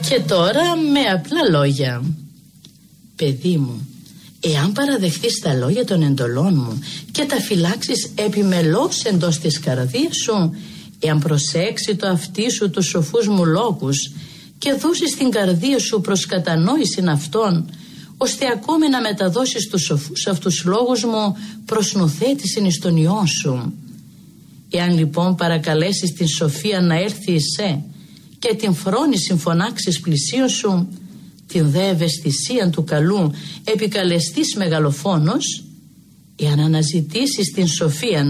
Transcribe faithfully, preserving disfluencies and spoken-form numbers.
Και τώρα με απλά λόγια. Παιδί μου, εάν παραδεχθείς τα λόγια των εντολών μου και τα φυλάξεις επιμελώς εντός της καρδίας σου, εάν προσέξει το αυτί σου τους σοφούς μου λόγους και δώσεις την καρδία σου προς κατανόηση αυτών, ώστε ακόμη να μεταδώσεις τους σοφούς αυτούς λόγους μου προς νουθέτησιν εις τον Υιόν σου. Εάν λοιπόν παρακαλέσεις την σοφία να έρθει εις σε και την φρόνηση φωνάξεις πλησίον σου, την δε ευαισθησία του καλού επικαλεστείς μεγαλοφόνος, εάν αναζητήσεις την σοφία